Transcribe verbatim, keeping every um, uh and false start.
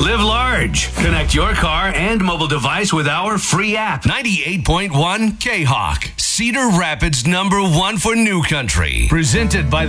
Live large. Connect your car and mobile device with our free app. ninety-eight point one K-Hawk, Cedar Rapids number one for New Country. Presented by